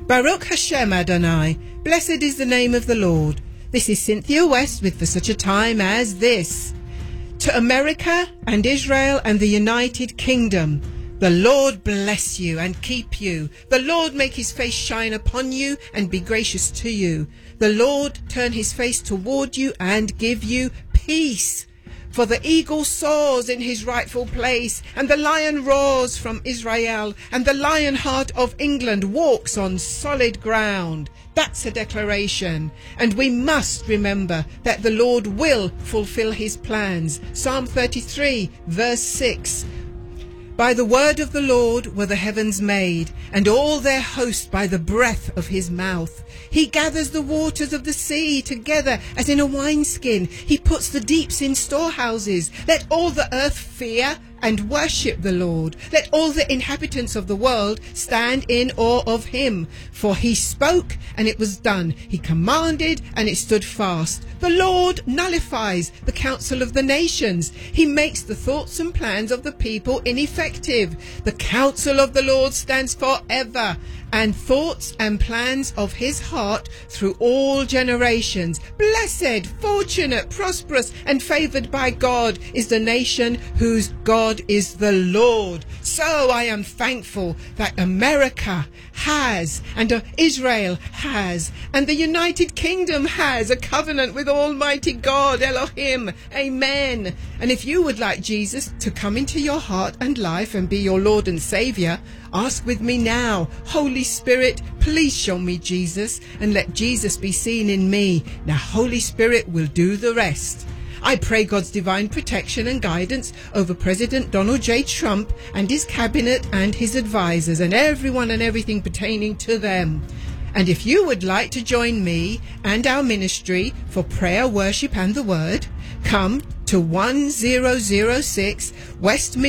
Baruch Hashem Adonai, blessed is the name of the Lord. This is Cynthia West with For Such a Time as This. To America and Israel and the United Kingdom, the Lord bless you and keep you. The Lord make his face shine upon you and be gracious to you. The Lord turn his face toward you and give you peace. For the eagle soars in his rightful place, and the lion roars from Israel, and the lion heart of England walks on solid ground. That's a declaration. And we must remember that the Lord will fulfill his plans. Psalm 33 verse 6. By the word of the Lord were the heavens made, and all their host by the breath of his mouth. He gathers the waters of the sea together as in a wineskin. He puts the deeps in storehouses. Let all the earth fear and worship the Lord. Let all the inhabitants of the world stand in awe of him. For he spoke and it was done. He commanded and it stood fast. The Lord nullifies the counsel of the nations. He makes the thoughts and plans of the people ineffective. The counsel of the Lord stands forever, and thoughts and plans of his heart through all generations. Blessed, fortunate, prosperous, and favoured by God is the nation whose God is the Lord. So I am thankful that America has, and Israel has, and the United Kingdom has a covenant with Almighty God, Elohim. Amen. And if you would like Jesus to come into your heart and life and be your Lord and Saviour, ask with me now. Holy Spirit, please show me Jesus, and let Jesus be seen in me. Now Holy Spirit will do the rest. I pray God's divine protection and guidance over President Donald J. Trump and his cabinet and his advisors and everyone and everything pertaining to them. And if you would like to join me and our ministry for prayer, worship and the word, come to 1006 West Mid